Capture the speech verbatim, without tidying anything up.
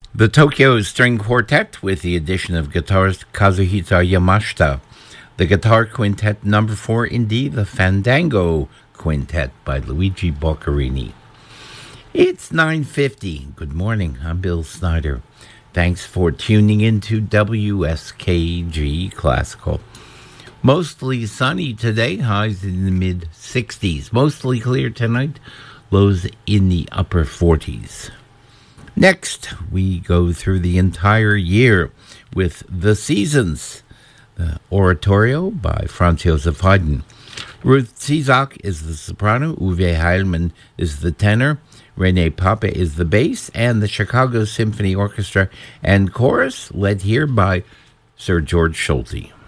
The Tokyo String Quartet with the addition of guitarist Kazuhito Yamashita. The Guitar Quintet number four in D, the Fandango Quintet by Luigi Boccherini. It's nine fifty. Good morning. I'm Bill Snyder. Thanks for tuning in to W S K G Classical. Mostly sunny today, highs in the mid sixties. Mostly clear tonight, lows in the upper forties. Next, we go through the entire year with The Seasons, the Oratorio by Franz Joseph Haydn. Ruth Zizak is the soprano, Uwe Heilmann is the tenor, Rene Pape is the bass, and the Chicago Symphony Orchestra and chorus led here by Sir George Solti.